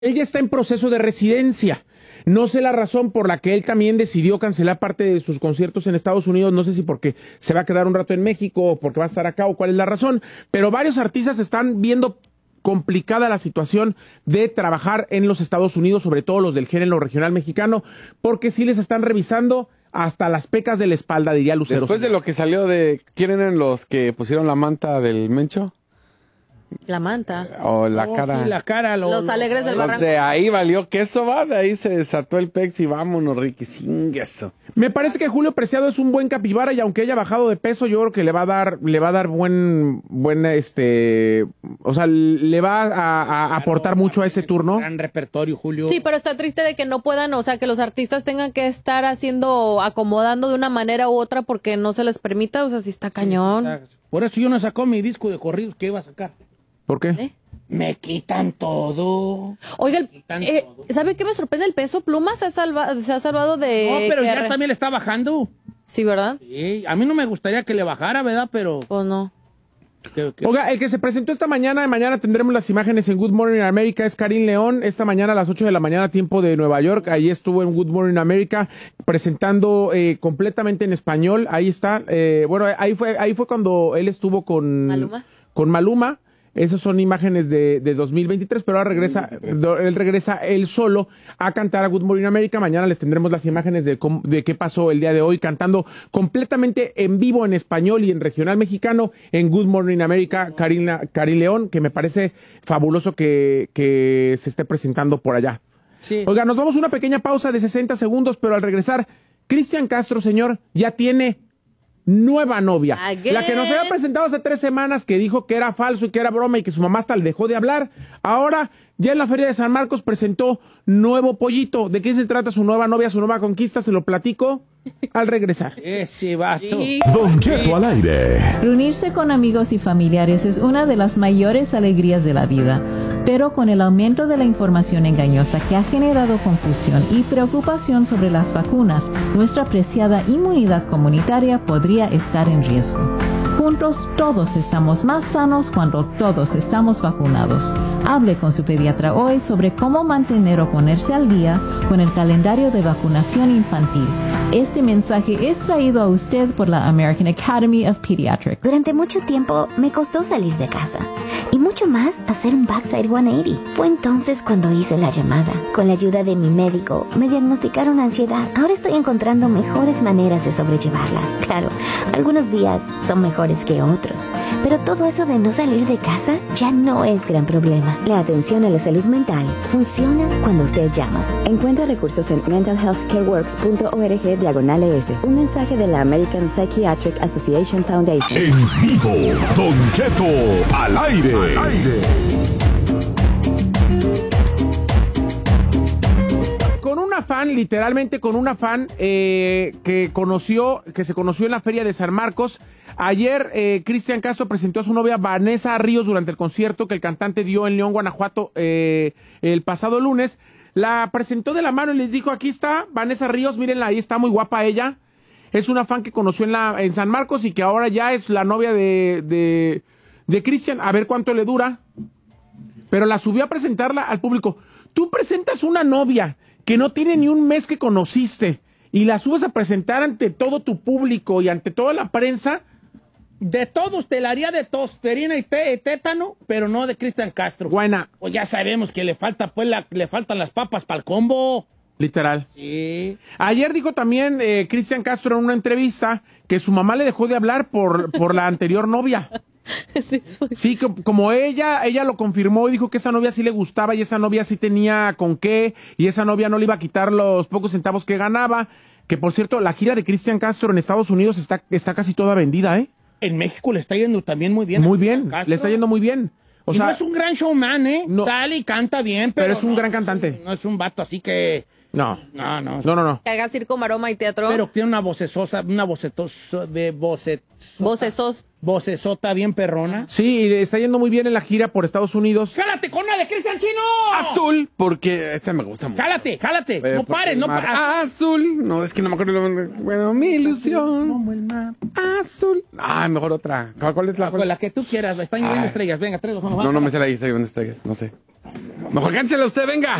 Él ya está en proceso de residencia. No sé la razón por la que él también decidió cancelar parte de sus conciertos en Estados Unidos. No sé si porque se va a quedar un rato en México o porque va a estar acá o cuál es la razón. Pero varios artistas están viendo complicada la situación de trabajar en los Estados Unidos, sobre todo los del género regional mexicano, porque sí les están revisando hasta las pecas de la espalda, diría Lucero. Después de lo que salió de... ¿Quién eran los que pusieron la manta del Mencho? La manta. O la cara. Sí, la cara. Los alegres del barranco. De ahí valió queso, va. De ahí se desató el pex y vámonos, Ricky, sin eso. Me parece que Julio Preciado es un buen capibara y aunque haya bajado de peso, yo creo que le va a dar buen, o sea, le va a aportar mucho a ese turno. Gran repertorio, Julio. Sí, pero está triste de que no puedan, o sea, que los artistas tengan que estar acomodando de una manera u otra porque no se les permita, o sea, sí está cañón. Por eso yo no sacó mi disco de corridos que iba a sacar. ¿Por qué? ¿Eh? Me quitan todo. Oiga, ¿sabe qué me sorprende? El Peso Pluma se ha salvado de... No, pero ya también le está bajando. Sí, ¿verdad? Sí, a mí no me gustaría que le bajara, ¿verdad? Pero... Pues no. Oiga, el que se presentó esta mañana, mañana tendremos las imágenes en Good Morning America, es Karim León, esta mañana a las 8 de la mañana, tiempo de Nueva York, ahí estuvo en Good Morning America, presentando completamente en español, ahí está, bueno, ahí fue cuando él estuvo con Maluma. Esas son imágenes de 2023, pero ahora él regresa él solo a cantar a Good Morning America. Mañana les tendremos las imágenes de qué pasó el día de hoy, cantando completamente en vivo en español y en regional mexicano en Good Morning America, Karim León, que me parece fabuloso que se esté presentando por allá. Sí. Oiga, nos vamos a una pequeña pausa de 60 segundos, pero al regresar, Cristian Castro, señor, ya tiene nueva novia. Again. La que nos había presentado hace 3 semanas, que dijo que era falso y que era broma y que su mamá hasta le dejó de hablar. Ahora, ya en la Feria de San Marcos presentó nuevo pollito. ¿De qué se trata su nueva novia, su nueva conquista? Se lo platico al regresar. Ese vato. Sí. Don Cheto al aire. Reunirse con amigos y familiares es una de las mayores alegrías de la vida, pero con el aumento de la información engañosa que ha generado confusión y preocupación sobre las vacunas, nuestra preciada inmunidad comunitaria podría estar en riesgo. Juntos todos estamos más sanos cuando todos estamos vacunados. Hable con su pediatra hoy sobre cómo mantener o ponerse al día con el calendario de vacunación infantil. Este mensaje es traído a usted por la American Academy of Pediatrics. Durante mucho tiempo me costó salir de casa y mucho más hacer un backside 180. Fue entonces cuando hice la llamada. Con la ayuda de mi médico me diagnosticaron ansiedad. Ahora estoy encontrando mejores maneras de sobrellevarla. Claro, algunos días son mejores que otros, pero todo eso de no salir de casa ya no es gran problema. La atención a la salud mental funciona cuando usted llama. Encuentra recursos en mentalhealthcareworks.org/ES. Un mensaje de la American Psychiatric Association Foundation. En vivo, Don Cheto al aire. Con una fan, literalmente con una fan que se conoció en la Feria de San Marcos. Ayer Cristian Castro presentó a su novia Vanessa Ríos durante el concierto que el cantante dio en León, Guanajuato, el pasado lunes. La presentó de la mano y les dijo: aquí está Vanessa Ríos, mírenla, ahí está, muy guapa ella. Es una fan que conoció en San Marcos y que ahora ya es la novia de Cristian. A ver cuánto le dura. Pero la subió a presentarla al público. Tú presentas una novia que no tiene ni un mes que conociste y la subes a presentar ante todo tu público y ante toda la prensa. De todos te la haría de tosferina y tétano, pero no de Cristian Castro. Buena. Pues ya sabemos que le faltan las papas para el combo. Literal. Sí. Ayer dijo también Cristian Castro en una entrevista que su mamá le dejó de hablar por la anterior novia. Sí, como ella lo confirmó y dijo que esa novia sí le gustaba y esa novia sí tenía con qué y esa novia no le iba a quitar los pocos centavos que ganaba. Que por cierto, la gira de Cristian Castro en Estados Unidos está casi toda vendida, ¿eh? En México le está yendo también muy bien. Muy bien, le está yendo muy bien. No es un gran showman, ¿eh? No, Dale y canta bien, pero es un gran cantante. No es un vato así que No. No, no. No. Que haga circo, maroma y teatro. Pero tiene una vocesota bien perrona. Sí, y está yendo muy bien en la gira por Estados Unidos. ¡Jálate con una de Cristian Chino! Azul, porque esta me gusta mucho. ¡Jálate! No Porque pares, el no mar pares. azul. No, es que no me acuerdo. Bueno, mi ilusión. Como el mar. Azul. Ah, mejor otra. ¿Cuál es la? Con la que tú quieras. Están lloviendo Ay. estrellas. Venga, tráelos. No me sé la lista de estrellas. No sé. Mejor cáncela usted, venga.